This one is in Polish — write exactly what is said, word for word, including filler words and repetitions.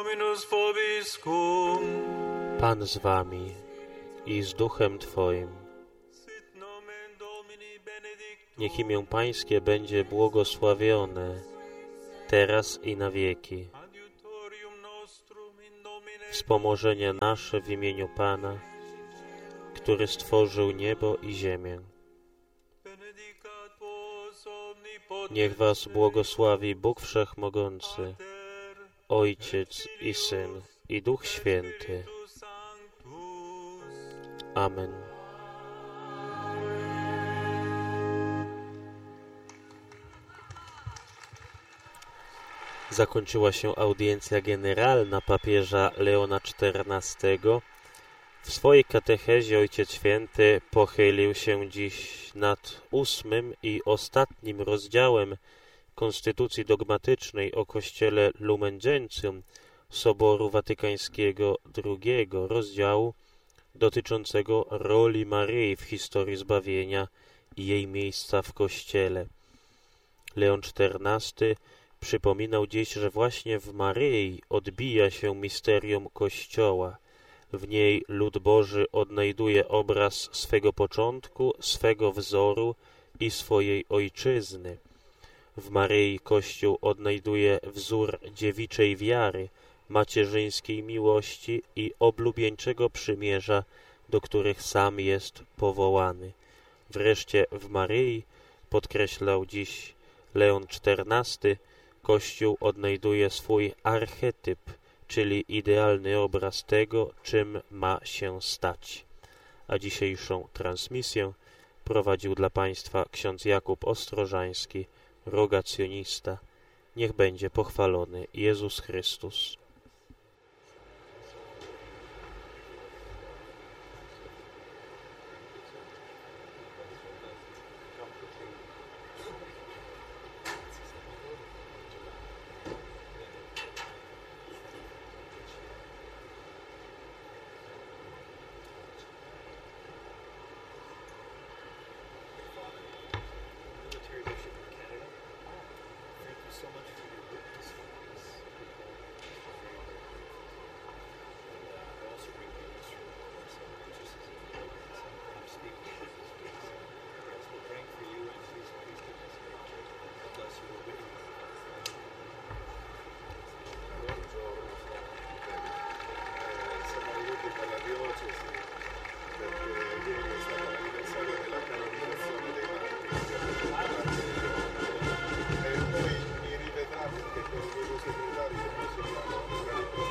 Dominus vobiscum. Pan z wami i z duchem Twoim. Sit nomen Domini benedictum. Niech imię Pańskie będzie błogosławione, teraz i na wieki. Adiutorium nostrum in nomine Wspomożenie nasze w imieniu Pana, który stworzył niebo i ziemię. benedicat vos omnipotens Niech was błogosławi Bóg Wszechmogący, Pater, Ojciec i Syn, i Duch Święty. Spiritus Sanctus. Amen. Zakończyła się audiencja generalna papieża Leona czternastego. W swojej katechezie Ojciec Święty pochylił się dziś nad ósmym i ostatnim rozdziałem Konstytucji Dogmatycznej o Kościele Lumen Gentium Soboru Watykańskiego drugiego, rozdziału dotyczącego roli Maryi w historii zbawienia i jej miejsca w Kościele. Leon czternasty przypominał dziś, że właśnie w Maryi odbija się misterium Kościoła. W niej lud Boży odnajduje obraz swego początku, swego wzoru i swojej ojczyzny. W Maryi Kościół odnajduje wzór dziewiczej wiary, macierzyńskiej miłości i oblubieńczego przymierza, do których sam jest powołany. Wreszcie w Maryi, podkreślał dziś Leon czternasty, Kościół odnajduje swój archetyp, czyli idealny obraz tego, czym ma się stać. A dzisiejszą transmisję prowadził dla Państwa ksiądz Jakub Ostrożański, rogacjonista. Niech będzie pochwalony Jezus Chrystus. E poi mi rivedrà perché con il mio segretario noi seguiamo